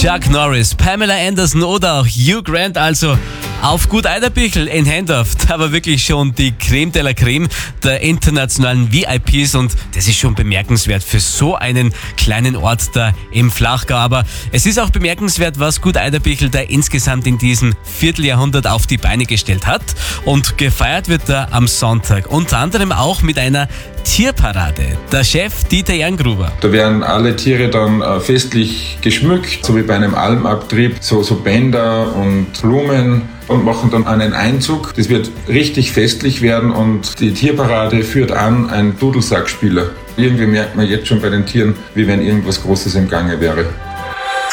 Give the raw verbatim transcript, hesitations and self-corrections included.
Chuck Norris, Pamela Anderson oder auch Hugh Grant, also auf Gut Eiderbichl in Hendorf, da war wirklich schon die Creme de la Creme der internationalen V I Ps und das ist schon bemerkenswert für so einen kleinen Ort da im Flachgau. Aber es ist auch bemerkenswert, was Gut Eiderbichl da insgesamt in diesem Vierteljahrhundert auf die Beine gestellt hat. Und gefeiert wird da am Sonntag unter anderem auch mit einer Tierparade. Der Chef Dieter Jerngruber. Da werden alle Tiere dann äh, festlich geschmückt, so wie bei einem Almabtrieb, so, so Bänder und Blumen und machen dann einen Einzug. Das wird richtig festlich werden und die Tierparade führt an ein Dudelsackspieler. Irgendwie merkt man jetzt schon bei den Tieren, wie wenn irgendwas Großes im Gange wäre.